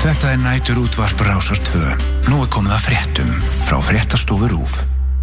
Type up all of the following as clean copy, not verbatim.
Þetta næturútvarp Rásar 2. Nú komið að fréttum frá fréttastofu RÚV.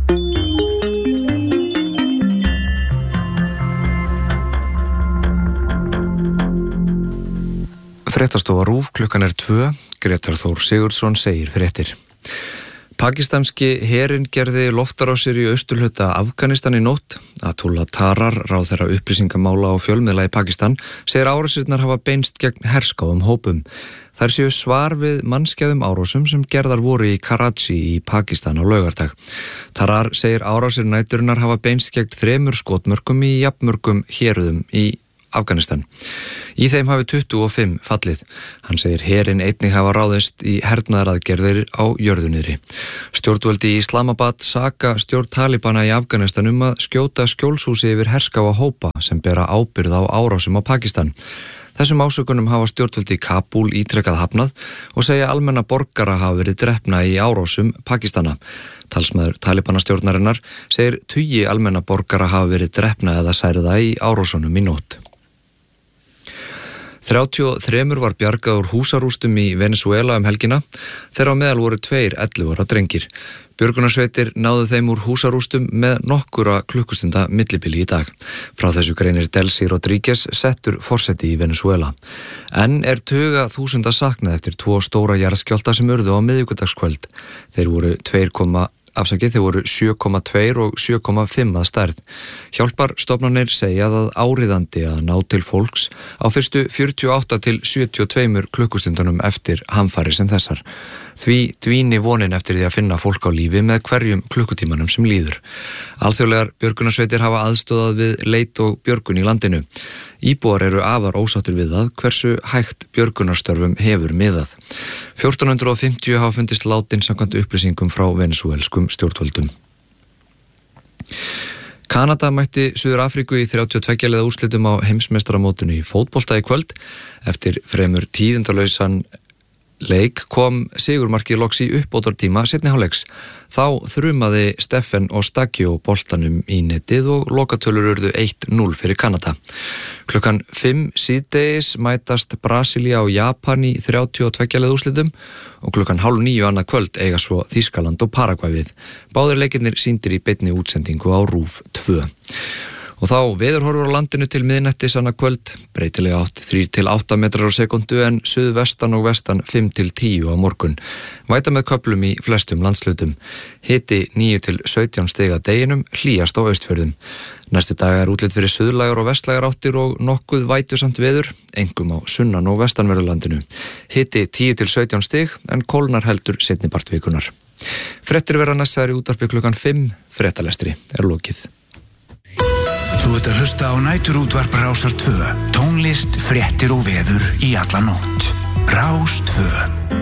Fréttastofa RÚV, klukkan 2. Grétar Þór Sigurðsson segir fréttir. Pakistanski herinn gerði loftárásir í austurhluta Afganistan í nótt. Atullah Tarar, ráðherra upplýsingamála og fjölmiðla í Pakistan, segir árásirnar hafa beinst gegn herskáðum hópum. Þær séu svar við mannskæðum árásum sem gerðar voru í Karachi í Pakistan á laugardag. Tarar segir árásir næturinnar hafa beinst gegn 3 skotmörkum í jafnmörkum héruðum í Afganistan. Í þeim hafi 25 fallið. Hann segir herinn einnig hafa ráðist í hernaðaraðgerðir á jörðuniðri. Stjórnvöldi í Islamabad saka stjórn Talibana í Afganistan að skjóta skjólshúsi yfir herskáa hópa sem bera ábyrgð á árásum á Pakistan. Þessum ásökunum hafa stjórnvöldi í Kabúl ítrekað hafnað og segja almenna borgara hafa verið drepna í árásum Pakistana. Talsmaður Talibana stjórnarinnar segir tugi almenna borgara hafa verið drepna eða særða í árásunum í nótt. 33 var bjargað úr húsarústum í Venezuela helgina, þeirra á meðal voru 2 11 ára drengir. Björgunarsveitir náðu þeim úr húsarústum með nokkura klukkustunda millibili í dag. Frá þessu greinir Delcy Rodríguez, settur forseti í Venezuela. Enn tuga þúsunda saknað eftir 2 stóra jarðskjálfta sem urðu á miðvikudagskvöld. Þeir voru 7,2 og 7,5 að stærð. Hjálparstofnanir segja að áríðandi að ná til fólks á fyrstu 48 til 72 klukkustundunum eftir hamfarir sem þessar. Því dvíni vonin eftir því að finna fólk á lífi með hverjum klukkutímanum sem líður. Alþjóðlegar björgunarsveitir hafa aðstoðað við leit og björgun í landinu. Íbúar eru afar ósáttir við það hversu hægt björgunarstörfum hefur miðað. 1450 hafa fundist látin samkvæmt upplýsingum frá venesúelskum stjórnvöldum. Kanada mætti Suður Afríku í 32 liða úrslitum á heimsmeistaramótinu í fótbolta í kvöld. Eftir fremur tíðindalausan leik kom sigurmarkið loks í uppbótartíma seinni hálfleiks. Þá þrumaði Stephen Ostakio boltanum í netið og lokatölur urðu 1-0 fyrir Kanada. Klukkan 5 síðdegis mætast Brasilia og Japan í 32 liða úrslitum og klukkan 8:30 annað kvöld eiga svo Þýskaland og Paragvæ við. Báðir leikirnir sýndir í beinni útsendingu á RÚV 2. Og þá veðurhorfur á landinu til miðnættis annað kvöld, breytilega átt 3 til 8 metrar á sekundu en suðvestan og vestan 5 til 10 á morgun. Væta með köflum í flestum landslutum. Hiti 9 til 17 stig að deginum, hlýjast á Austfjörðum. Næstu daga útlit fyrir suðlægar og vestlægar áttir og nokkuð vætusamt veður, einkum á sunnan- og vestanverðurlandinu. Hiti 10 til 17 stig en kólnar heldur seinni part vikunar. Fréttir verða næstar í útvarpi klukkan 5, fréttalestri lokið. Þú ert að hlusta á næturútvarp Rásar 2. Tónlist, fréttir og veður í alla nótt. Rás 2.